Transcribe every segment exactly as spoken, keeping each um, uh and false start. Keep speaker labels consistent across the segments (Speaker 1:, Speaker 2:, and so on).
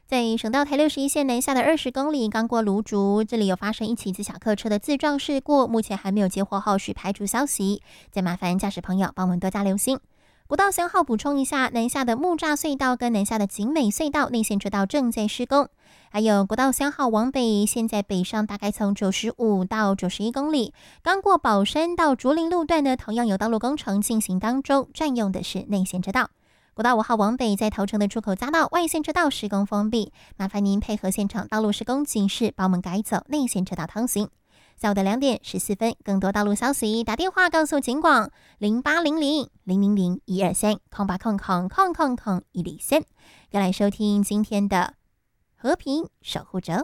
Speaker 1: 在省道台六十一线南下的二十公里，刚过芦竹，这里有发生一起自小客车的自撞事故，目前还没有接获后续排除消息，再麻烦驾驶朋友帮我们多加留心。国道三号补充一下，南下的木栅隧道跟南下的景美隧道内线车道正在施工，还有国道三号往北，现在北上大概从九十五到九十一公里，刚过宝山到竹林路段呢，同样有道路工程进行当中，占用的是内线车道。国道五号往北，在头城的出口匝道外线车道施工封闭，麻烦您配合现场道路施工警示，帮我们改走内线车道通行。下午的两点十四分，更多道路消息，打电话告诉警广零八零零零零零一二三空八空空空空空一零三。要来收听今天的和平守护者，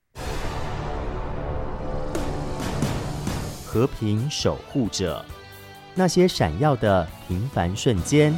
Speaker 2: 和平守护者，那些闪耀的平凡瞬间。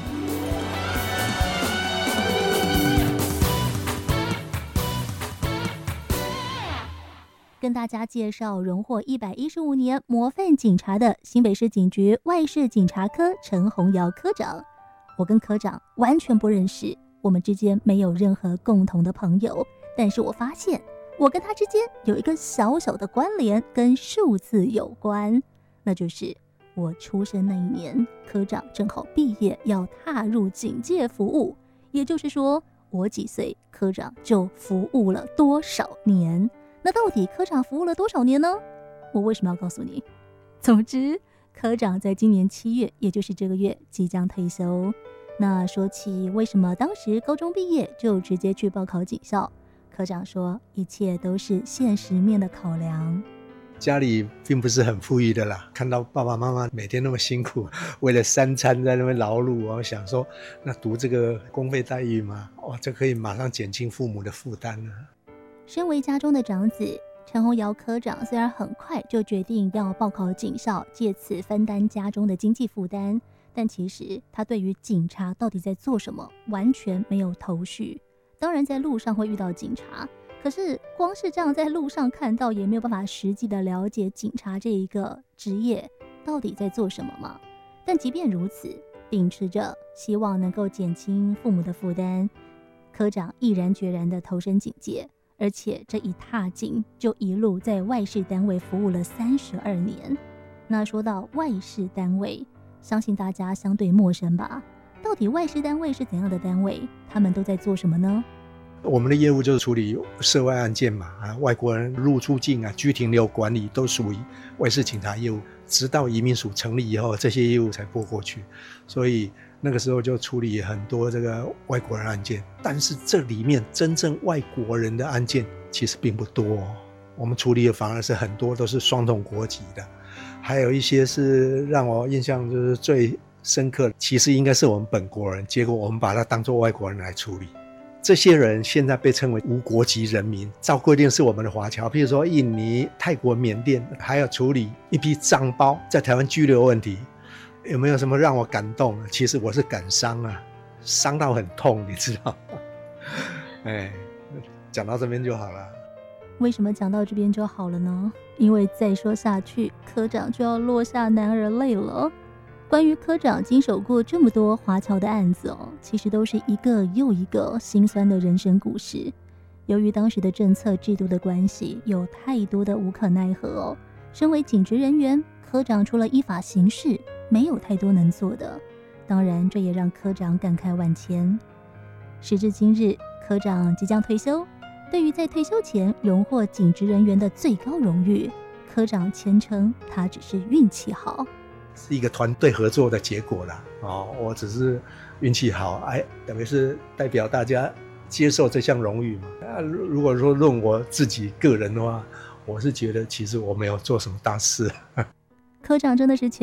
Speaker 3: 跟大家介绍荣获一百一十五年模范警察的新北市警局外事警察科陈宏尧科长。我跟科长完全不认识，我们之间没有任何共同的朋友，但是我发现我跟他之间有一个小小的关联，跟数字有关，那就是我出生那一年，科长正好毕业要踏入警界服务，也就是说我几岁，科长就服务了多少年。那到底科长服务了多少年呢？我为什么要告诉你？总之，科长在今年七月，也就是这个月即将退休。那说起为什么当时高中毕业就直接去报考警校，科长说一切都是现实面的考量。
Speaker 4: 家里并不是很富裕的啦，看到爸爸妈妈每天那么辛苦，为了三餐在那边劳碌，我想说那读这个公费待遇嘛，哇，这可以马上减轻父母的负担了。
Speaker 3: 身为家中的长子，陈宏尧科长虽然很快就决定要报考警校，借此分担家中的经济负担，但其实他对于警察到底在做什么完全没有头绪。当然在路上会遇到警察，可是光是这样在路上看到，也没有办法实际的了解警察这一个职业到底在做什么嘛。但即便如此，秉持着希望能够减轻父母的负担，科长毅然决然的投身警界，而且这一踏进就一路在外事单位服务了三十二年。那说到外事单位，相信大家相对陌生吧？到底外事单位是怎样的单位？他们都在做什么呢？
Speaker 4: 我们的业务就是处理涉外案件嘛，啊，外国人入出境啊，居停留管理都属于外事警察业务。直到移民署成立以后，这些业务才拨过去，所以那个时候就处理很多这个外国人案件。但是这里面真正外国人的案件其实并不多，我们处理的反而是很多都是双重国籍的，还有一些是让我印象就是最深刻的，其实应该是我们本国人，结果我们把它当作外国人来处理。这些人现在被称为无国籍人民，照规定是我们的华侨，譬如说印尼、泰国、缅甸，还要处理一批账包在台湾居留问题。有没有什么让我感动？其实我是感伤啊，伤到很痛，你知道哎，讲到这边就好了。
Speaker 3: 为什么讲到这边就好了呢？因为再说下去，科长就要落下男儿泪了。关于科长经手过这么多华侨的案子哦，其实都是一个又一个心酸的人生故事。由于当时的政策制度的关系，有太多的无可奈何哦。身为警职人员，科长除了依法行事，没有太多能做的。当然，这也让科长感慨万千。时至今日，科长即将退休，对于在退休前荣获警职人员的最高荣誉，科长谦称他只是运气好。
Speaker 4: 是一个团队合作的结果啦，哦，我只是运气好，哎，等于是代表大家接受这项荣誉嘛。啊，如果说论我自己个人的话，我是觉得其实我没有做什么大事。
Speaker 3: 科长真的是